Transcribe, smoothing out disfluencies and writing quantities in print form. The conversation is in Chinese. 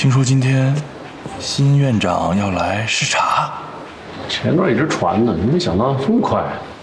听说今天新院长要来视察， 前段一直传呢，没想到这么快。